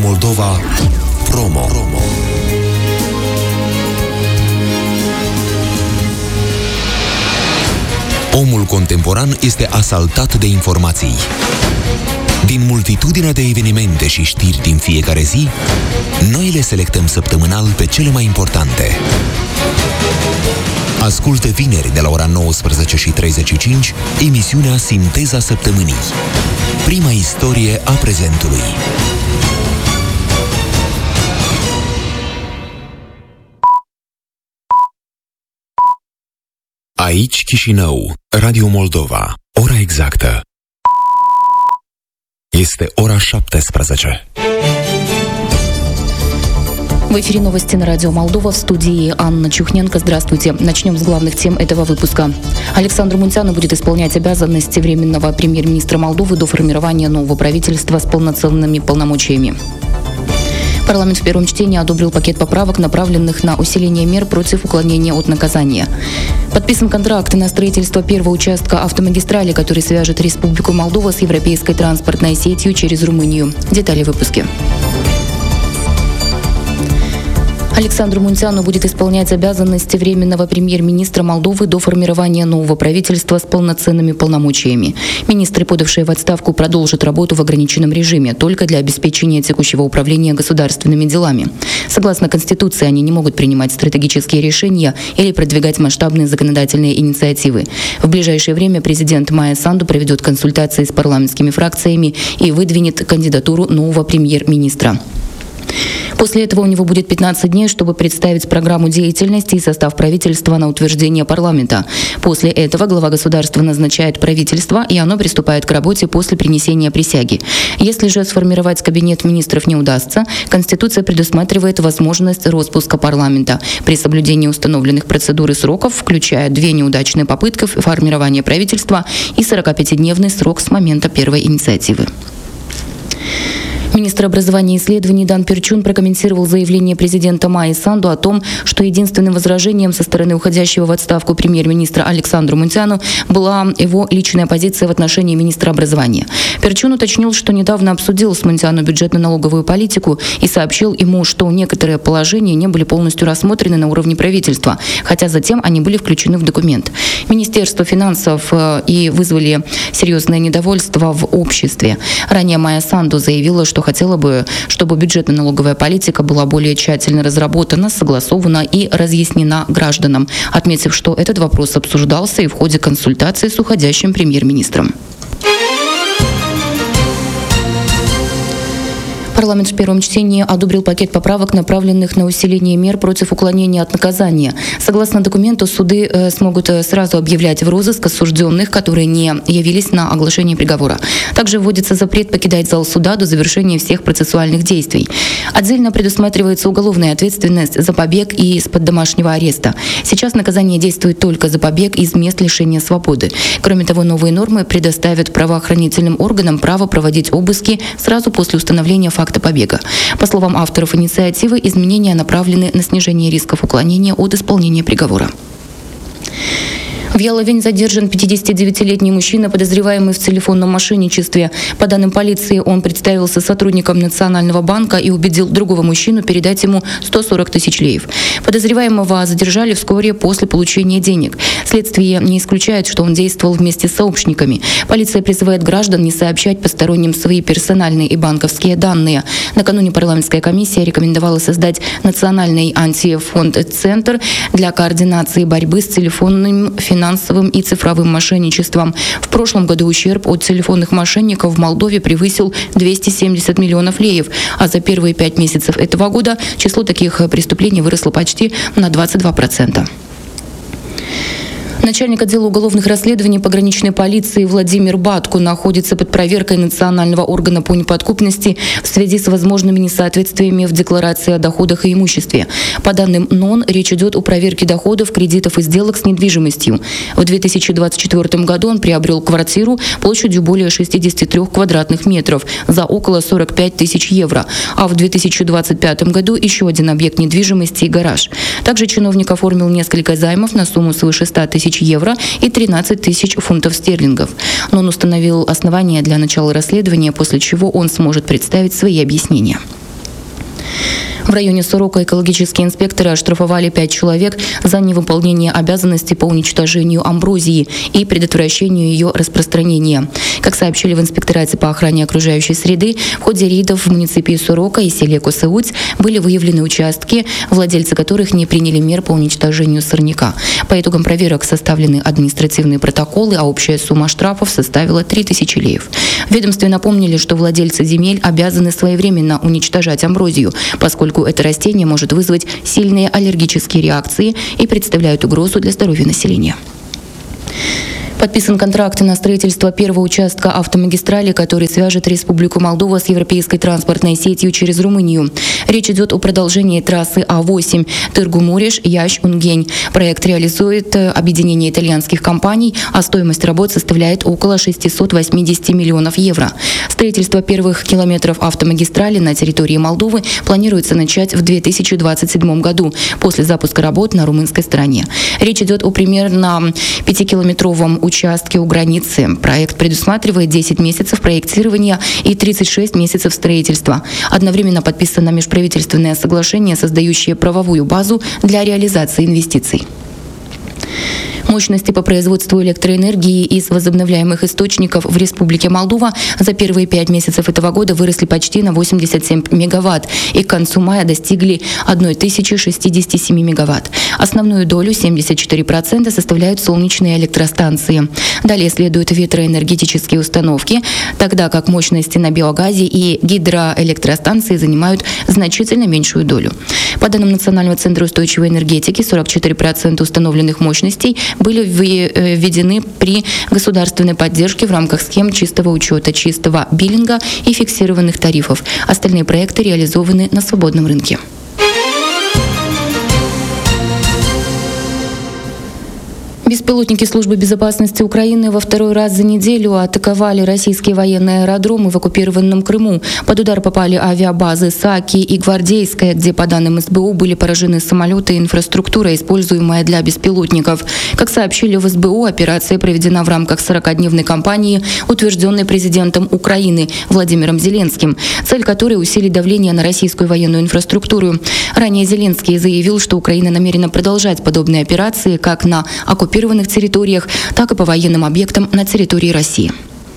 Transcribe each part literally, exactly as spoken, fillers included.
Moldova Promo. Omul contemporan este asaltat de informații. Din multitudinea de evenimente și știri din fiecare zi, noi le selectăm săptămânal pe cele mai importante. Ascultă vineri de la ora nouăsprezece și treizeci și cinci emisiunea Sinteza Săptămânii. Prima istorie a prezentului. Aici Chișinău, Radio Moldova. Ora exactă este ora șaptesprezece. В эфире новости на Радио Молдова, в студии Анна Чухненко. Здравствуйте. Начнем с главных тем этого выпуска. Александру Мунтяну будет исполнять обязанности временного премьер-министра Молдовы до формирования нового правительства с полноценными полномочиями. Парламент в первом чтении одобрил пакет поправок, направленных на усиление мер против уклонения от наказания. Подписан контракт на строительство первого участка автомагистрали, который свяжет Республику Молдова с европейской транспортной сетью через Румынию. Детали в выпуске. Александру Мунтяну будет исполнять обязанности временного премьер-министра Молдовы до формирования нового правительства с полноценными полномочиями. Министры, подавшие в отставку, продолжат работу в ограниченном режиме, только для обеспечения текущего управления государственными делами. Согласно Конституции, они не могут принимать стратегические решения или продвигать масштабные законодательные инициативы. В ближайшее время президент Майя Санду проведет консультации с парламентскими фракциями и выдвинет кандидатуру нового премьер-министра. После этого у него будет пятнадцать дней, чтобы представить программу деятельности и состав правительства на утверждение парламента. После этого глава государства назначает правительство, и оно приступает к работе после принесения присяги. Если же сформировать кабинет министров не удастся, Конституция предусматривает возможность распуска парламента при соблюдении установленных процедур и сроков, включая две неудачные попытки формирования правительства и сорокапятидневный срок с момента первой инициативы. Министр образования и исследований Дан Перчун прокомментировал заявление президента Майи Санду о том, что единственным возражением со стороны уходящего в отставку премьер-министра Александру Мунтяну была его личная позиция в отношении министра образования. Перчун уточнил, что недавно обсудил с Мунтяну бюджетно-налоговую политику и сообщил ему, что некоторые положения не были полностью рассмотрены на уровне правительства, хотя затем они были включены в документ. Министерство финансов и вызвали серьезное недовольство в обществе. Ранее Майя Санду заявила, что хотела бы, чтобы бюджетно-налоговая политика была более тщательно разработана, согласована и разъяснена гражданам, отметив, что этот вопрос обсуждался и в ходе консультаций с уходящим премьер-министром. Парламент в первом чтении одобрил пакет поправок, направленных на усиление мер против уклонения от наказания. Согласно документу, суды э, смогут э, сразу объявлять в розыск осужденных, которые не явились на оглашение приговора. Также вводится запрет покидать зал суда до завершения всех процессуальных действий. Отдельно предусматривается уголовная ответственность за побег и из-под домашнего ареста. Сейчас наказание действует только за побег из мест лишения свободы. Кроме того, новые нормы предоставят правоохранительным органам право проводить обыски сразу после установления факта побега. По словам авторов инициативы, изменения направлены на снижение рисков уклонения от исполнения приговора. В Яловень задержан пятидесятидевятилетний мужчина, подозреваемый в телефонном мошенничестве. По данным полиции, он представился сотрудником Национального банка и убедил другого мужчину передать ему сто сорок тысяч леев. Подозреваемого задержали вскоре после получения денег. Следствие не исключает, что он действовал вместе с сообщниками. Полиция призывает граждан не сообщать посторонним свои персональные и банковские данные. Накануне парламентская комиссия рекомендовала создать Национальный антифонд-центр для координации борьбы с телефонным финансовым финансовым и цифровым мошенничеством. В прошлом году ущерб от телефонных мошенников в Молдове превысил двести семьдесят миллионов леев, а за первые пять месяцев этого года число таких преступлений выросло почти на двадцать два процента. Начальник отдела уголовных расследований пограничной полиции Владимир Батко находится под проверкой национального органа по неподкупности в связи с возможными несоответствиями в декларации о доходах и имуществе. По данным НОН, речь идет о проверке доходов, кредитов и сделок с недвижимостью. В две тысячи двадцать четвёртом году он приобрел квартиру площадью более шестьдесят три квадратных метров за около сорок пять тысяч евро, а в две тысячи двадцать пятом году еще один объект недвижимости и гараж. Также чиновник оформил несколько займов на сумму свыше ста тысяч евро и тринадцать тысяч фунтов стерлингов. Но он установил основания для начала расследования, после чего он сможет представить свои объяснения. В районе Сурока экологические инспекторы оштрафовали пять человек за невыполнение обязанностей по уничтожению амброзии и предотвращению ее распространения. Как сообщили в инспекторате по охране окружающей среды, в ходе рейдов в муниципии Сурока и селе Косеуць были выявлены участки, владельцы которых не приняли мер по уничтожению сорняка. По итогам проверок составлены административные протоколы, а общая сумма штрафов составила три тысячи леев. В ведомстве напомнили, что владельцы земель обязаны своевременно уничтожать амброзию, поскольку это растение может вызвать сильные аллергические реакции и представляет угрозу для здоровья населения. Подписан контракт на строительство первого участка автомагистрали, который свяжет Республику Молдова с европейской транспортной сетью через Румынию. Речь идет о продолжении трассы А восемь Тыргу-Муреш-Ящ-Унгень. Проект реализует объединение итальянских компаний, а стоимость работ составляет около шестьсот восемьдесят миллионов евро. Строительство первых километров автомагистрали на территории Молдовы планируется начать в две тысячи двадцать седьмом году, после запуска работ на румынской стороне. Речь идет о примерно пятикилометровом участке у границы. Проект предусматривает десять месяцев проектирования и тридцать шесть месяцев строительства. Одновременно подписано межправительственное соглашение, создающее правовую базу для реализации инвестиций. Мощности по производству электроэнергии из возобновляемых источников в Республике Молдова за первые пять месяцев этого года выросли почти на восемьдесят семь мегаватт и к концу мая достигли тысячи шестьдесят семь мегаватт. Основную долю, семьдесят четыре процента, составляют солнечные электростанции. Далее следуют ветроэнергетические установки, тогда как мощности на биогазе и гидроэлектростанции занимают значительно меньшую долю. По данным Национального центра устойчивой энергетики, сорок четыре процента установленных мощностей были введены при государственной поддержке в рамках схем чистого учета, чистого биллинга и фиксированных тарифов. Остальные проекты реализованы на свободном рынке. Беспилотники службы безопасности Украины во второй раз за неделю атаковали российские военные аэродромы в оккупированном Крыму. Под удар попали авиабазы Саки и Гвардейская, где, по данным эс бэ у, были поражены самолеты и инфраструктура, используемая для беспилотников. Как сообщили в эс бэ у, операция проведена в рамках сорокадневной кампании, утвержденной президентом Украины Владимиром Зеленским, цель которой — усилить давление на российскую военную инфраструктуру. Ранее Зеленский заявил, что Украина намерена продолжать подобные операции как на оккупированных территориях, так и по военным объектам на территории России.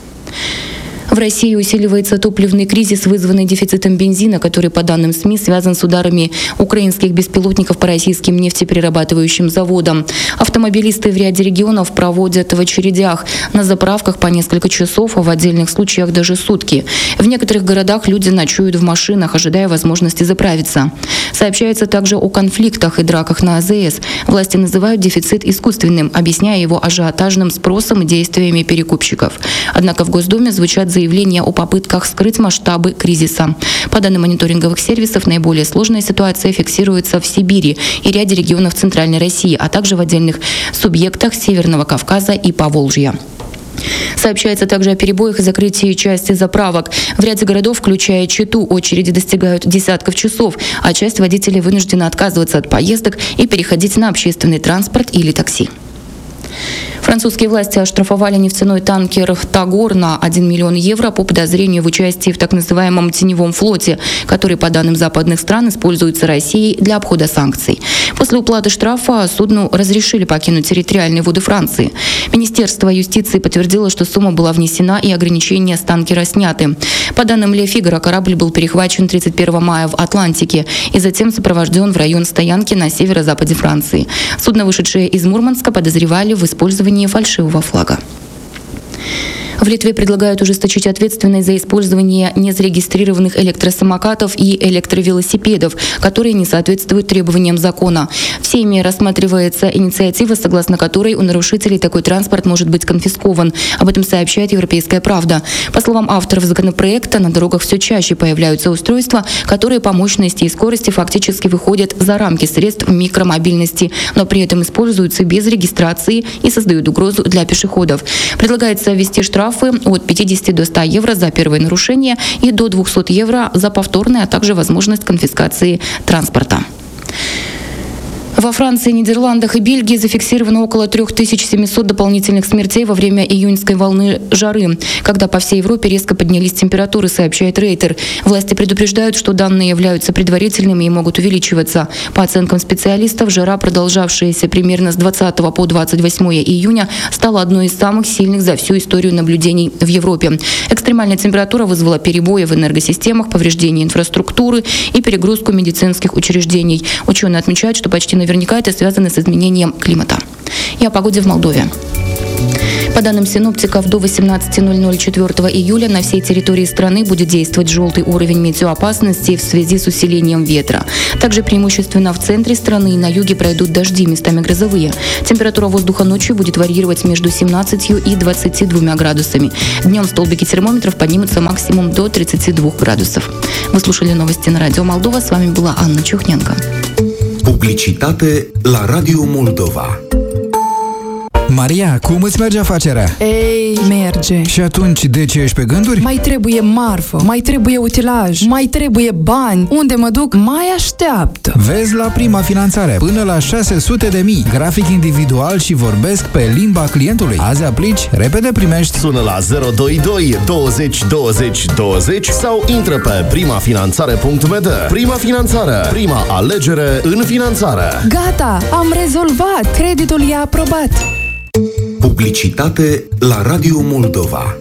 В России усиливается топливный кризис, вызванный дефицитом бензина, который, по данным СМИ, связан с ударами украинских беспилотников по российским нефтеперерабатывающим заводам. Автомобилисты в ряде регионов проводят в очередях на заправках по несколько часов, а в отдельных случаях даже сутки. В некоторых городах люди ночуют в машинах, ожидая возможности заправиться. Сообщается также о конфликтах и драках на а зэ эс. Власти называют дефицит искусственным, объясняя его ажиотажным спросом и действиями перекупщиков. Однако в Госдуме звучат заявления о попытках скрыть масштабы кризиса. По данным мониторинговых сервисов, наиболее сложная ситуация фиксируется в Сибири и ряде регионов Центральной России, а также в отдельных субъектах Северного Кавказа и Поволжья. Сообщается также о перебоях и закрытии части заправок. В ряде городов, включая Читу, очереди достигают десятков часов, а часть водителей вынуждена отказываться от поездок и переходить на общественный транспорт или такси. Французские власти оштрафовали нефтяной танкер «Тагор» на один миллион евро по подозрению в участии в так называемом теневом флоте, который, по данным западных стран, используется Россией для обхода санкций. После уплаты штрафа судну разрешили покинуть территориальные воды Франции. Министерство юстиции подтвердило, что сумма была внесена и ограничения с танкера сняты. По данным Ле Фигаро, корабль был перехвачен тридцать первого мая в Атлантике и затем сопровожден в район стоянки на северо-западе Франции. Судно, вышедшее из Мурманска, подозревали в использовании фальшивого флага. В Литве предлагают ужесточить ответственность за использование незарегистрированных электросамокатов и электровелосипедов, которые не соответствуют требованиям закона. В Сейме рассматривается инициатива, согласно которой у нарушителей такой транспорт может быть конфискован. Об этом сообщает «Европейская правда». По словам авторов законопроекта, на дорогах все чаще появляются устройства, которые по мощности и скорости фактически выходят за рамки средств микромобильности, но при этом используются без регистрации и создают угрозу для пешеходов. Предлагается ввести штраф от пятидесяти до ста евро за первое нарушение и до двухсот евро за повторное, а также возможность конфискации транспорта. Во Франции, Нидерландах и Бельгии зафиксировано около три тысячи семьсот дополнительных смертей во время июньской волны жары, когда по всей Европе резко поднялись температуры, сообщает Рейтер. Власти предупреждают, что данные являются предварительными и могут увеличиваться. По оценкам специалистов, жара, продолжавшаяся примерно с двадцатого по двадцать восьмое июня, стала одной из самых сильных за всю историю наблюдений в Европе. Экстремальная температура вызвала перебои в энергосистемах, повреждение инфраструктуры и перегрузку медицинских учреждений. Ученые отмечают, что почти наверняка это связано с изменением климата. И о погоде в Молдове. По данным синоптиков, до восемнадцати ноль-ноль четвёртого июля на всей территории страны будет действовать желтый уровень метеоопасности в связи с усилением ветра. Также преимущественно в центре страны и на юге пройдут дожди, местами грозовые. Температура воздуха ночью будет варьировать между семнадцатью и двадцатью двумя градусами. Днем столбики термометров поднимутся максимум до тридцати двух градусов. Вы слушали новости на Радио Молдова. С вами была Анна Чухненко. Publicitate la Radio Moldova. Maria, cum îți merge afacerea? Ei, merge. Și atunci, de ce ești pe gânduri? Mai trebuie marfă, mai trebuie utilaj, mai trebuie bani. Unde mă duc, mai așteaptă. Vezi la Prima Finanțare. Până la șase sute de mii. Grafic individual și vorbesc pe limba clientului. Azi aplici, repede primești. Sună la zero doi doi douăzeci douăzeci douăzeci sau intră pe primafinanțare punct m d. Prima Finanțare. Prima alegere în finanțare. Gata, am rezolvat. Creditul e aprobat. Publicitate la Radio Moldova.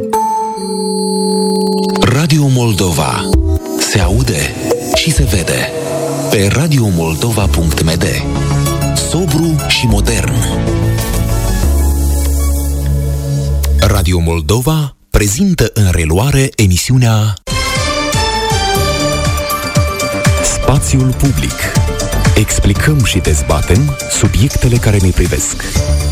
Radio Moldova. Se aude și se vede pe radio moldova punct m d. Sobru și modern. Radio Moldova prezintă în reluare emisiunea Spațiul public. Explicăm și dezbatem subiectele care ne privesc.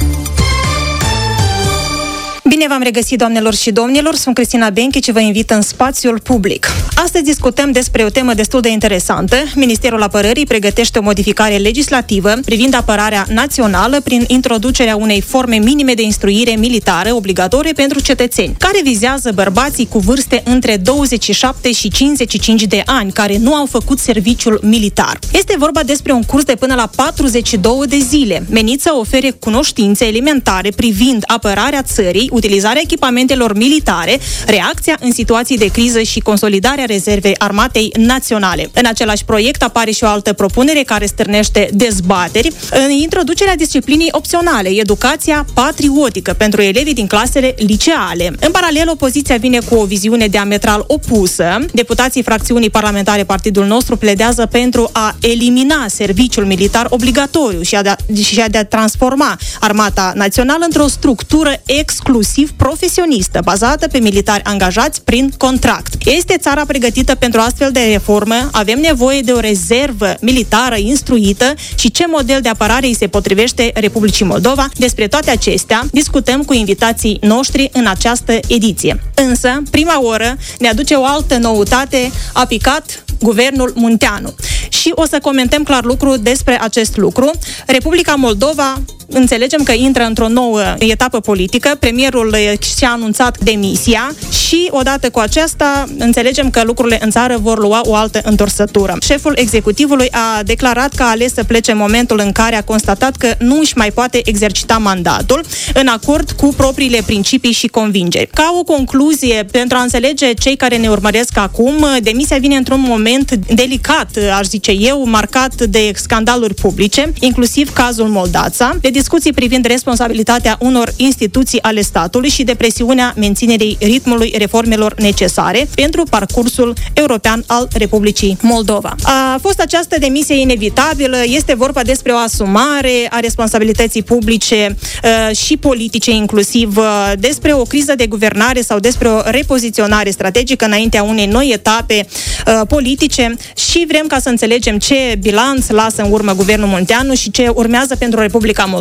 Bine v-am regăsit, doamnelor și domnilor, sunt Cristina Benchi și vă invit în Spațiul Public. Astăzi discutăm despre o temă destul de interesantă. Ministerul Apărării pregătește o modificare legislativă privind apărarea națională prin introducerea unei forme minime de instruire militară obligatorie pentru cetățeni, care vizează bărbații cu vârste între douăzeci și șapte și cincizeci și cinci de ani, care nu au făcut serviciul militar. Este vorba despre un curs de până la patruzeci și două de zile, menit să ofere cunoștințe elementare privind apărarea țării, utilizarea echipamentelor militare, reacția în situații de criză și consolidarea rezervei armatei naționale. În același proiect apare și o altă propunere care stârnește dezbateri, în introducerea disciplinii opționale, educația patriotică pentru elevii din clasele liceale. În paralel, opoziția vine cu o viziune diametral opusă. Deputații fracțiunii parlamentare Partidul Nostru pledează pentru a elimina serviciul militar obligatoriu și a de a, și a, de a transforma armata națională într-o structură exclusivă profesionistă, bazată pe militari angajați prin contract. Este țara pregătită pentru astfel de reformă? Avem nevoie de o rezervă militară instruită și ce model de apărare îi se potrivește Republicii Moldova? Despre toate acestea discutăm cu invitații noștri în această ediție. Însă, prima oră ne aduce o altă noutate, a picat Guvernul Munteanu. Și o să comentăm clar lucru despre acest lucru. Republica Moldova, înțelegem că intră într-o nouă etapă politică, premierul și-a anunțat demisia și odată cu aceasta înțelegem că lucrurile în țară vor lua o altă întorsătură. Șeful executivului a declarat că a ales să plece în momentul în care a constatat că nu își mai poate exercita mandatul în acord cu propriile principii și convingeri. Ca o concluzie, pentru a înțelege cei care ne urmăresc acum, demisia vine într-un moment delicat, aș zice eu, marcat de scandaluri publice, inclusiv cazul Moldața, de discuții privind responsabilitatea unor instituții ale statului și de presiunea menținerii ritmului reformelor necesare pentru parcursul european al Republicii Moldova. A fost această demisie inevitabilă, este vorba despre o asumare a responsabilității publice uh, și politice inclusiv, uh, despre o criză de guvernare sau despre o repoziționare strategică înaintea unei noi etape uh, politice și vrem ca să înțelegem ce bilanț lasă în urmă Guvernul Munteanu și ce urmează pentru Republica Moldova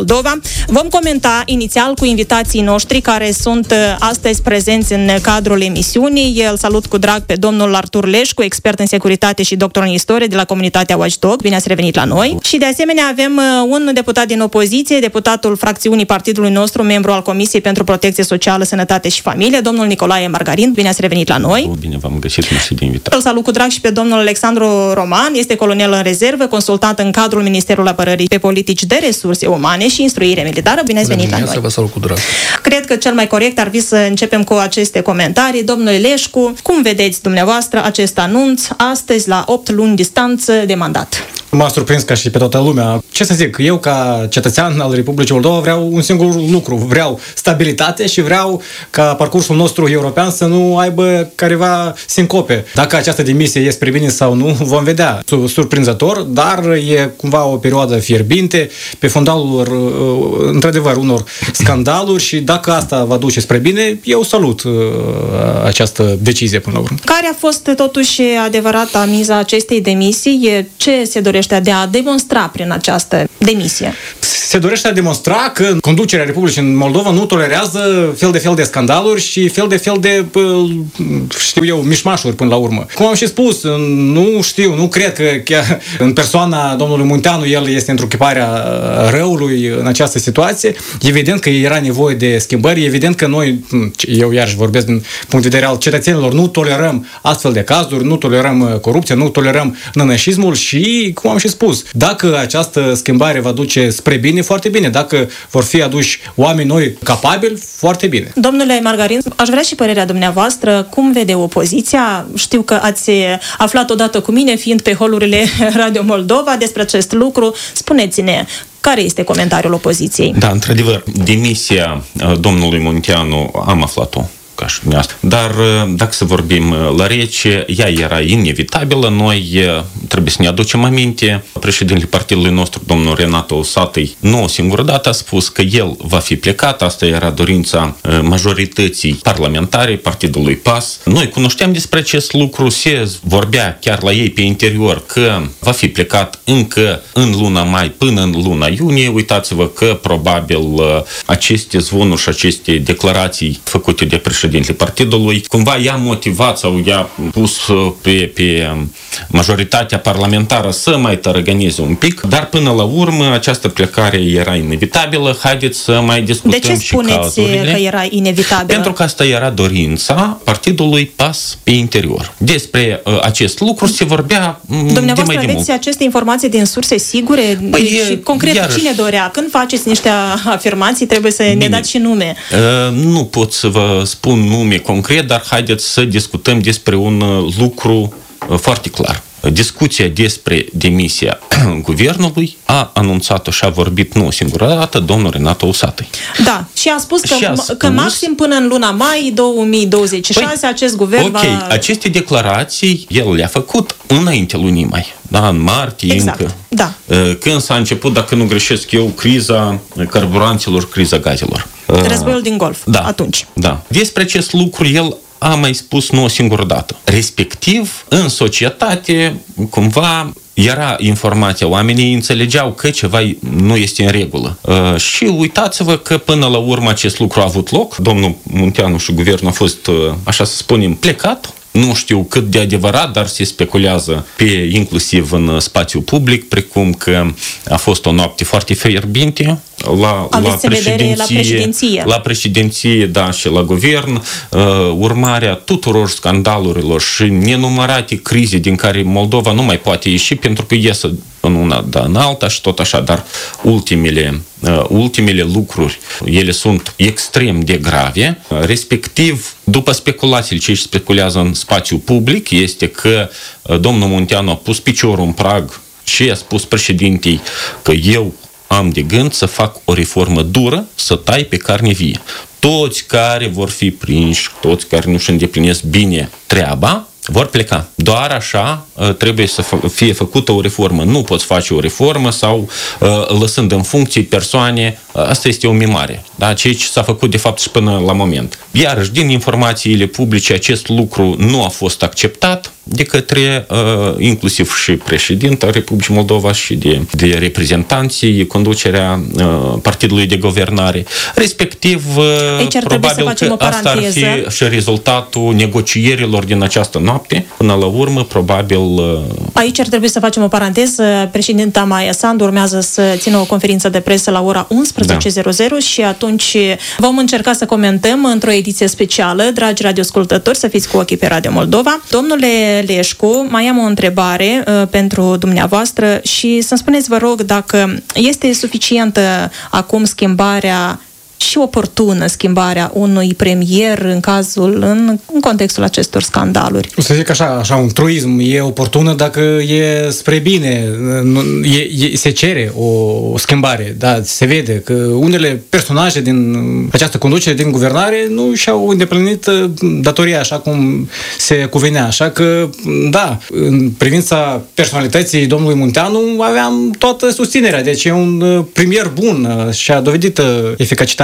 Moldova. Vom comenta inițial cu invitații noștri care sunt astăzi prezenți în cadrul emisiunii. Îl salut cu drag pe domnul Artur Leșcu, expert în securitate și doctor în istorie de la comunitatea Watchdog. Bine ați revenit la noi. Și de asemenea avem un deputat din opoziție, deputatul fracțiunii partidului nostru, membru al Comisiei pentru Protecție Socială, Sănătate și Familie, domnul Nicolae Margarin. Bine ați revenit la noi. Bine v-am găsit, mersi de invitație. Îl salut cu drag și pe domnul Alexandru Roman, este colonel în rezervă, consultant în cadrul Ministerului Apărării pe politici de resurse umane și instruire militară. Bine ați venit la noi. Vă salut cu drag. Cred că cel mai corect ar fi să începem cu aceste comentarii. Domnule Leșcu, cum vedeți dumneavoastră acest anunț astăzi la opt luni distanță de mandat? M-a surprins ca și pe toată lumea. Ce să zic, eu ca cetățean al Republicii Moldova vreau un singur lucru. Vreau stabilitate și vreau ca parcursul nostru european să nu aibă careva sincope. Dacă această demisie e spre bine sau nu, vom vedea. Surprinzător, dar e cumva o perioadă fierbinte, pe fundalul, într-adevăr, unor scandaluri și dacă asta va duce spre bine, eu salut această decizie până la urmă. Care a fost totuși adevărata miza acestei demisii? Ce se dorește de a demonstra prin această demisie? Se dorește a demonstra că conducerea Republicii în Moldova nu tolerează fel de fel de scandaluri și fel de fel de, știu eu, mișmașuri până la urmă. Cum am și spus, nu știu, nu cred că chiar în persoana domnului Munteanu el este întruchiparea răului în această situație. Evident că era nevoie de schimbări, evident că noi, eu iarăși vorbesc din punct de vedere al cetățenilor, nu tolerăm astfel de cazuri, nu tolerăm corupție, nu tolerăm nănășismul și, cum am și spus, dacă această schimbare va duce spre bine, foarte bine. Dacă vor fi aduși oameni noi capabili, foarte bine. Domnule Margarin, aș vrea și părerea dumneavoastră. Cum vede opoziția? Știu că ați aflat odată cu mine, fiind pe holurile Radio Moldova, despre acest lucru. Spuneți-ne, care este comentariul opoziției? Da, într-adevăr, demisia domnului Munteanu am aflat-o. Dar dacă să vorbim la rece, ea era inevitabilă. Noi trebuie să ne aducem aminte. Președintele partidului nostru, domnul Renato Usatăi, nu o singură dată a spus că el va fi plecat. Asta era dorința majorității parlamentare, partidului P A S. Noi cunoșteam despre acest lucru, se vorbea chiar la ei pe interior că va fi plecat încă în luna mai până în luna iunie. Uitați-vă că probabil aceste zvonuri și aceste declarații făcute de președintele partidului, cumva i-a motivat sau i-a pus pe, pe majoritatea parlamentară să mai tărăgăneze un pic, dar până la urmă această plecare era inevitabilă. Haideți să mai discutăm și cazurile. De ce spuneți că era inevitabilă? Pentru că asta era dorința partidului P A S pe interior. Despre uh, acest lucru se vorbea de mai de mult. Dumneavoastră aveți aceste informații din surse sigure? Păi, și concret, iarăși, cine dorea? Când faceți niște afirmații, trebuie să bine, ne dați și nume. Uh, nu pot să vă spun nume concret, dar haideți să discutăm despre un lucru foarte clar. Discuția despre demisia guvernului a anunțat-o și a vorbit nu o singură dată domnul Renato Usatăi. Da, și a spus că, și a spus, că maxim până în luna mai două mii douăzeci și șase păi, acest guvern okay, va... Ok, aceste declarații el le-a făcut înainte lunii mai. Da, în martie exact, încă. Da. Când s-a început, dacă nu greșesc eu, criza carburanților, criza gazelor. Războiul din Golf, da, atunci. Da. Despre acest lucru el a mai spus nu o singură dată. Respectiv, în societate, cumva era informația, oamenii înțelegeau că ceva nu este în regulă. Uh, și uitați-vă că până la urmă acest lucru a avut loc. Domnul Munteanu și guvernul a fost, uh, așa să spunem, plecat. Nu știu cât de adevărat, dar se speculează pe inclusiv în spațiu public, precum că a fost o noapte foarte fierbinte la, la, președinție, la președinție. La președinție, da, și la guvern, uh, urmarea tuturor scandalurilor și nenumărate crize din care Moldova nu mai poate ieși pentru că iese în una, da, în alta și tot așa, dar ultimele, uh, ultimele lucruri, ele sunt extrem de grave, respectiv, după speculațiile ce își speculează în spațiu public, este că uh, domnul Munteanu a pus piciorul în prag și a spus președintei că eu am de gând să fac o reformă dură, să tai pe carne vie. Toți care vor fi prinși, toți care nu își îndeplinesc bine treaba, vor pleca. Doar așa trebuie să fie făcută o reformă. Nu poți face o reformă sau lăsând în funcție persoane, asta este o mimare. Da? Ceea ce s-a făcut de fapt și până la moment. Iarăși, din informațiile publice, acest lucru nu a fost acceptat de către uh, inclusiv și președinta Republicii Moldova și de, de reprezentanții, conducerea uh, partidului de guvernare. Respectiv, uh, probabil că asta ar fi și rezultatul negocierilor din această noapte. Până la urmă, probabil... Uh... Aici ar trebui să facem o paranteză. Președinta Maia Sandu urmează să țină o conferință de presă la ora unsprezece zero zero da. Și atunci vom încerca să comentăm într-o ediție specială. Dragi radioascultători, să fiți cu ochii pe Radio Moldova. Domnule Leșcu, mai am o întrebare uh, pentru dumneavoastră și să-mi spuneți, vă rog, dacă este suficientă acum schimbarea și oportună schimbarea unui premier în cazul, în, în contextul acestor scandaluri. O să zic așa, așa, un truism, e oportună dacă e spre bine, e, e, se cere o schimbare, da, se vede că unele personaje din această conducere, din guvernare, nu și-au îndeplinit datoria așa cum se cuvenea, așa că, da, în privința personalității domnului Munteanu aveam toată susținerea, deci e un premier bun și a dovedit eficacitatea.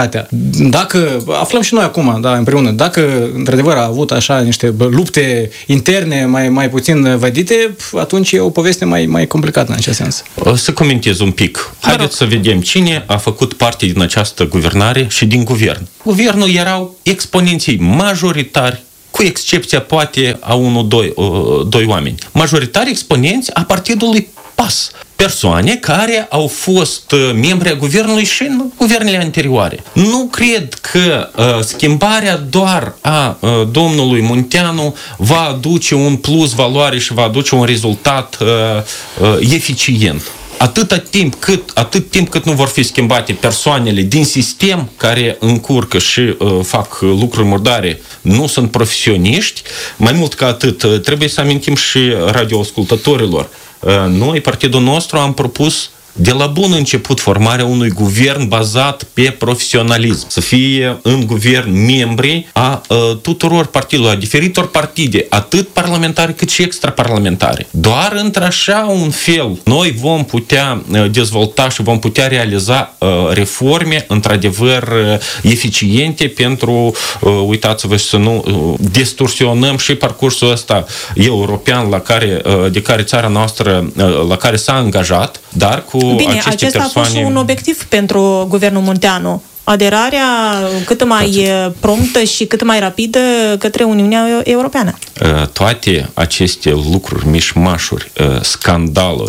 Dacă, aflăm și noi acum, da, împreună, dacă într-adevăr a avut așa niște lupte interne mai, mai puțin vădite, atunci e o poveste mai, mai complicată în acest sens. O să comentez un pic. Haideți să vedem cine a făcut parte din această guvernare și din guvern. Guvernul erau exponenții majoritari, cu excepția poate a unul, doi, doi oameni. Majoritari exponenți a partidului P A S. Persoane care au fost membri ai guvernului și în guvernele anterioare. Nu cred că uh, schimbarea doar a uh, domnului Munteanu va aduce un plus valoare și va aduce un rezultat uh, uh, eficient. Atâta timp cât, atât timp cât nu vor fi schimbate persoanele din sistem care încurcă și uh, fac lucruri murdare, nu sunt profesioniști, mai mult ca atât, trebuie să amintim și radioascultătorilor. Noi, partidul nostru, am propus de la bun început formarea unui guvern bazat pe profesionalism. Să fie în guvern membri a uh, tuturor partidelor, a diferitor partide, atât parlamentare cât și extraparlamentare. Doar într-așa un fel noi vom putea uh, dezvolta și vom putea realiza uh, reforme într-adevăr uh, eficiente pentru, uh, uitați-vă, să nu uh, distorsionăm și parcursul ăsta european la care, uh, de care țara noastră uh, la care s-a angajat, dar cu Bine, aceste acesta persoane... a fost și un obiectiv pentru guvernul Munteanu. Aderarea cât mai promptă și cât mai rapidă către Uniunea Europeană. Toate aceste lucruri, mișmașuri, scandaluri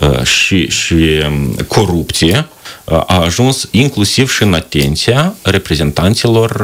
și, și corupție a ajuns inclusiv și în atenția reprezentanților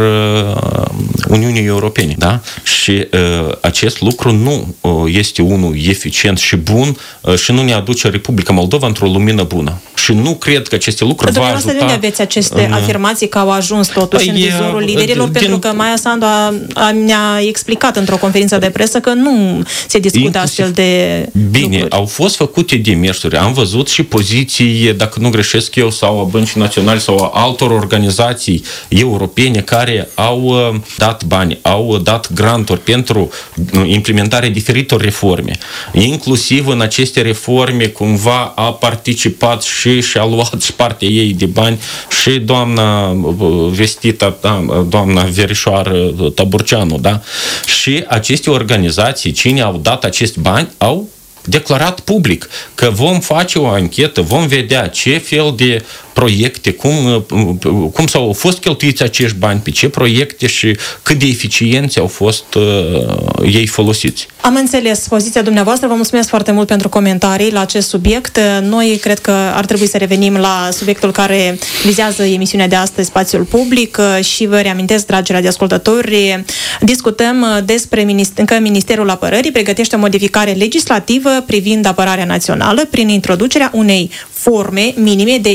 Uniunii Europene. Da? Și acest lucru nu este unul eficient și bun și nu ne aduce Republica Moldova într-o lumină bună. Și nu cred că aceste lucruri va ajuta... De unde aveți aceste în... afirmații că au ajuns totuși în vizorul liderilor? Din... Pentru că Maia Sandu a, a, ne-a explicat într-o conferință de presă că nu se discută inclusiv... astfel de Bine, lucruri. Au fost făcute demersuri. Am văzut și poziții, dacă nu greșesc eu, sau a Băncii Naționale sau a altor organizații europene care au dat bani, au dat granturi pentru implementarea diferitor reforme. Inclusiv în aceste reforme cumva a participat și și a luat și partea ei de bani și doamna vestită, da, doamna Verișoară Taburceanu, da? Și aceste organizații, cine au dat acești bani, au declarat public că vom face o anchetă, vom vedea ce fel de proiecte, cum, cum s-au fost cheltuiți acești bani, pe ce proiecte și cât de eficienți au fost uh, ei folosiți. Am înțeles poziția dumneavoastră, vă mulțumesc foarte mult pentru comentarii la acest subiect. Noi cred că ar trebui să revenim la subiectul care vizează emisiunea de astăzi, spațiul public, și vă reamintesc, dragi radioascultători, discutăm despre că Ministerul Apărării pregătește o modificare legislativă privind apărarea națională prin introducerea unei forme minime de instruire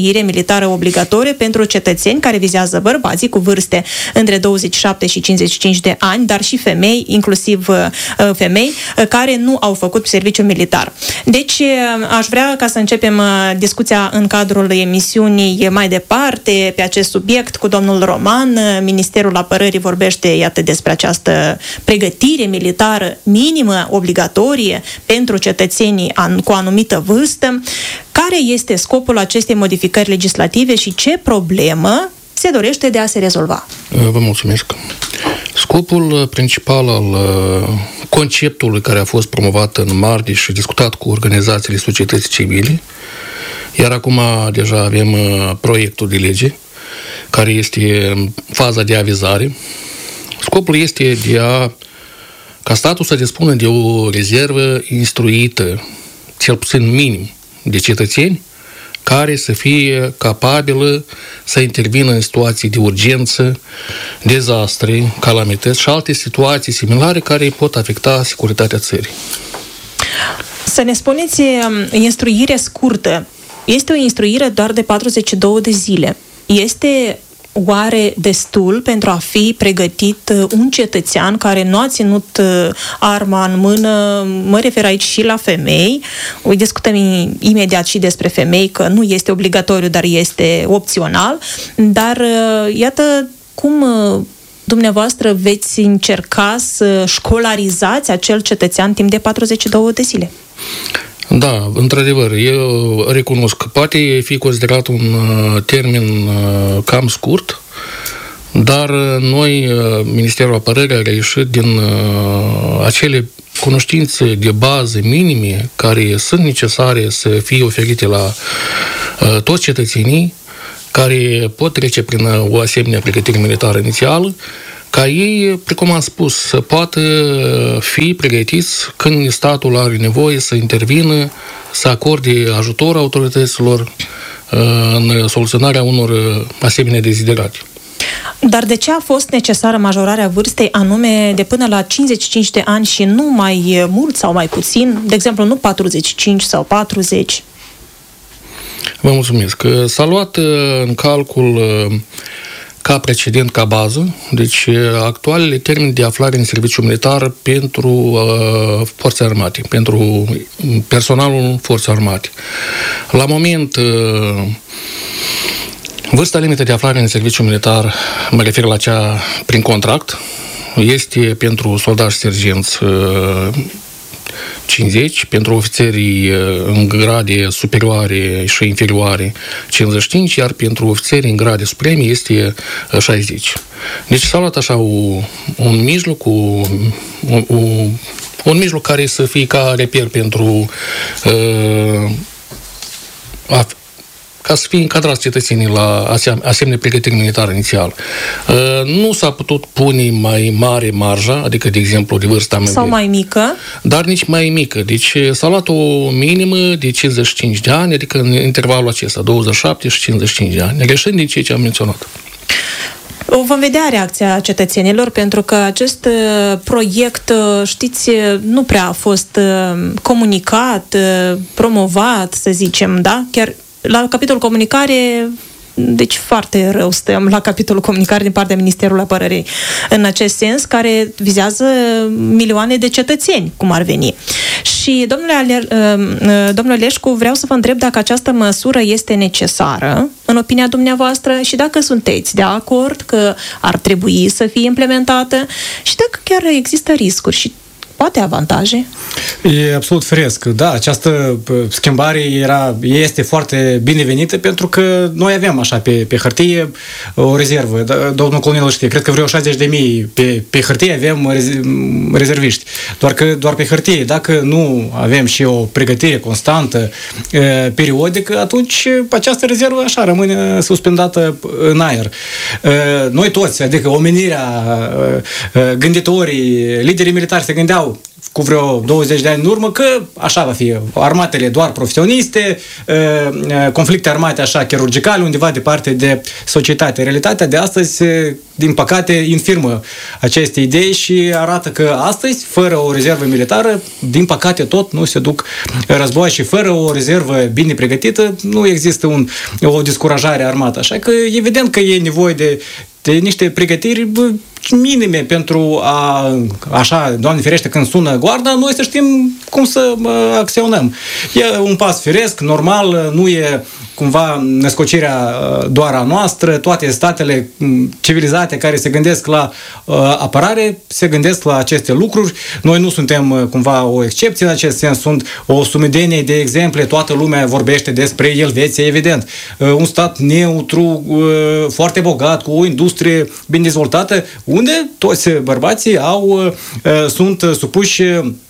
instruire militară obligatorie pentru cetățeni care vizează bărbații cu vârste între douăzeci și șapte și cincizeci și cinci de ani, dar și femei, inclusiv femei, care nu au făcut serviciu militar. Deci, aș vrea ca să începem discuția în cadrul emisiunii mai departe pe acest subiect cu domnul Roman. Ministerul Apărării vorbește, iată, despre această pregătire militară minimă, obligatorie pentru cetățenii cu anumită vârstă. Care este scopul acestei modificări legislative și ce problemă se dorește de a se rezolva? Vă mulțumesc. Scopul principal al conceptului care a fost promovat în martie și discutat cu organizațiile societății civile, iar acum deja avem proiectul de lege care este în faza de avizare. Scopul este de a, ca statul să dispună de o rezervă instruită, cel puțin minim, de cetățeni care să fie capabilă să intervină în situații de urgență, dezastre, calamități și alte situații similare care pot afecta securitatea țării. Să ne spuneți, instruire scurtă. Este o instruire doar de patruzeci și două de zile. Este oare destul pentru a fi pregătit un cetățean care nu a ținut arma în mână? Mă refer aici și la femei. O discutăm imediat și despre femei, că nu este obligatoriu, dar este opțional. Dar iată cum dumneavoastră veți încerca să școlarizați acel cetățean timp de patruzeci și două de zile. Da, într-adevăr, eu recunosc că poate fi considerat un termen cam scurt, dar noi, Ministerul Apărării, a reieșit din acele cunoștințe de bază minime care sunt necesare să fie oferite la toți cetățenii care pot trece prin o asemenea pregătire militară inițială, ca ei, precum am spus, să poată fi pregătiți când statul are nevoie să intervină, să acorde ajutor autorităților în soluționarea unor asemenea deziderate. Dar de ce a fost necesară majorarea vârstei anume de până la cincizeci și cinci de ani și nu mai mult sau mai puțin? De exemplu, nu patruzeci și cinci sau patruzeci? Vă mulțumesc. S-a luat în calcul ca precedent, ca bază, deci actualele termeni de aflare în serviciu militar pentru uh, forțe armate, pentru personalul forțe armate. La moment, uh, vârsta limită de aflare în serviciu militar, mă refer la cea prin contract, este pentru soldați și sergenți uh, cincizeci, pentru ofițerii în grade superioare și inferioare cincizeci și cinci, iar pentru ofițerii în grade supreme este șaizeci. Deci s-a luat așa o, un mijloc, o, o, un mijloc care să fie ca reper pentru uh, a, ca să fie încadrați cetățenii la asemenea pregătire militară inițială. Nu s-a putut pune mai mare marja, adică, de exemplu, de vârsta mea. Sau mai mică. Dar nici mai mică. Deci s-a luat o minimă de cincizeci și cinci de ani, adică în intervalul acesta, douăzeci și șapte și cincizeci și cinci de ani, greșind din ceea ce am menționat. Vom vedea reacția cetățenilor, pentru că acest proiect, știți, nu prea a fost comunicat, promovat, să zicem, da? Chiar la capitolul comunicare, deci foarte rău stăm la capitolul comunicare din partea Ministerului Apărării în acest sens, care vizează milioane de cetățeni, cum ar veni. Și, domnule, Ale, domnule Leșcu, vreau să vă întreb dacă această măsură este necesară, în opinia dumneavoastră, și dacă sunteți de acord că ar trebui să fie implementată și dacă chiar există riscuri și poate avantaje? E absolut firesc. Da, această schimbare era, este foarte binevenită pentru că noi avem așa pe, pe hârtie o rezervă. Domnul colonel știe, cred că vreo șaizeci de mii pe, pe hârtie avem rezerviști. Doar că doar pe hârtie. Dacă nu avem și o pregătire constantă, periodică, atunci această rezervă așa rămâne suspendată în aer. Noi toți, adică omenirea, gânditorii, liderii militari se gândeau cu vreo douăzeci de ani în urmă că așa va fi, armatele doar profesioniste, conflicte armate așa chirurgicale, undeva departe de societate. Realitatea de astăzi, din păcate, infirmă aceste idei și arată că astăzi, fără o rezervă militară, din păcate tot nu se duc război și fără o rezervă bine pregătită nu există un, o descurajare armată. Așa că evident că e nevoie de de niște pregătiri minime pentru a, așa, Doamne ferește, când sună goarda, noi să știm cum să acționăm. E un pas firesc, normal, nu e cumva născocirea doar a noastră, toate statele civilizate care se gândesc la uh, apărare, se gândesc la aceste lucruri. Noi nu suntem uh, cumva o excepție în acest sens, sunt o sumedenie de exemple, toată lumea vorbește despre Elveția, evident. Uh, un stat neutru, uh, foarte bogat, cu o industrie bine dezvoltată, unde toți bărbații au, uh, sunt supuși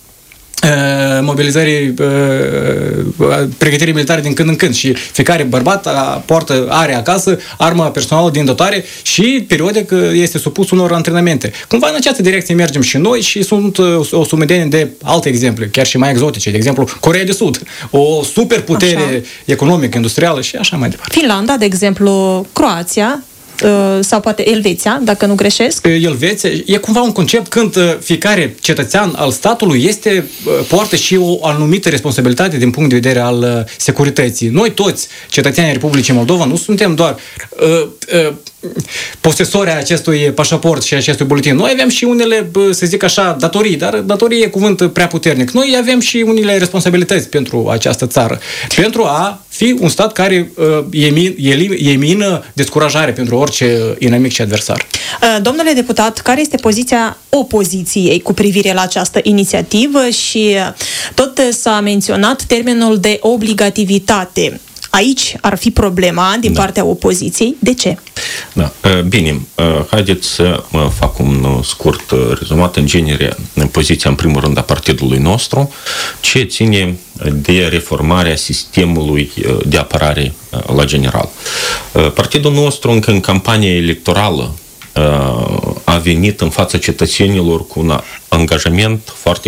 mobilizării, pregătirii militare din când în când și fiecare bărbat poartă, are acasă arma personală din dotare și periodic este supus unor antrenamente. Cumva în această direcție mergem și noi și sunt o sumedenie de alte exemple, chiar și mai exotice, de exemplu Coreea de Sud, o superputere așa. Economică, industrială și așa mai departe. Finlanda, de exemplu, Croația, sau poate Elveția, dacă nu greșesc. Elveția e cumva un concept când fiecare cetățean al statului este, poartă și o anumită responsabilitate din punct de vedere al securității. Noi toți, cetățenii Republicii Moldova, nu suntem doar uh, uh, posesori acestui pașaport și acestui buletin. Noi avem și unele, să zic așa, datorii, dar datorie e cuvânt prea puternic. Noi avem și unele responsabilități pentru această țară, pentru a fi un stat care uh, elimină descurajare pentru orice inamic și adversar. Domnule deputat, care este poziția opoziției cu privire la această inițiativă și tot s-a menționat termenul de obligativitate. Aici ar fi problema din da. partea opoziției. De ce? Da. Bine, haideți să fac un scurt rezumat. În genere, poziția în primul rând a partidului nostru, ce ține de reformarea sistemului de apărare la general. Partidul nostru încă în campania electorală a venit în fața cetățenilor cu un angajament foarte